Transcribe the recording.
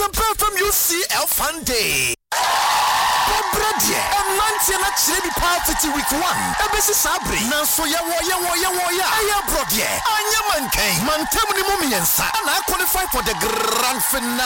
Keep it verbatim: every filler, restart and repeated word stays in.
Asampa from U C L Fun Day. Bradie, a mantia na chire bi pa fifty week one. Ebesi sabre. Na so ya wo ya wo ya wo ya. Aya brodie. Anya mankan. Mantem ni mu miensa. Na qualify for the grand finale.